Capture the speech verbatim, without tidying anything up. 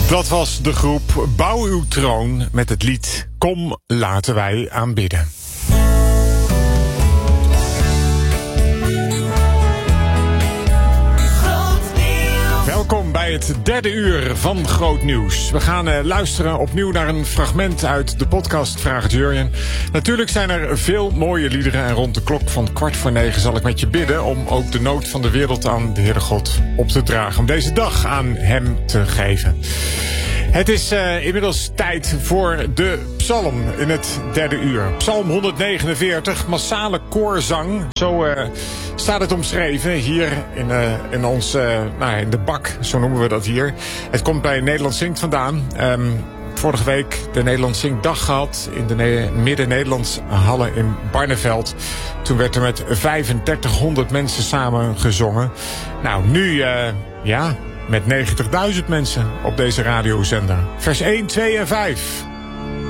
Dat was de groep Bouw uw troon met het lied Kom laten wij aanbidden. Welkom bij het derde uur van Groot Nieuws. We gaan uh, luisteren opnieuw naar een fragment uit de podcast Vraag het Jurjen. Natuurlijk zijn er veel mooie liederen en rond de klok van kwart voor negen zal ik met je bidden om ook de nood van de wereld aan de Heere God op te dragen. Om deze dag aan hem te geven. Het is uh, inmiddels tijd voor de psalm in het derde uur. Psalm honderdnegenenveertig, massale koorzang. Zo uh, staat het omschreven hier in, uh, in, ons, uh, nou, in de bak, zo noemen we dat hier. Het komt bij Nederland Zingt vandaan. Um, vorige week de Nederland Zingt dag gehad in de ne- Midden-Nederlands Hallen in Barneveld. Toen werd er met vijfendertighonderd mensen samen gezongen. Nou, nu, uh, ja... met negentigduizend mensen op deze radiozender. Vers één, twee en vijf.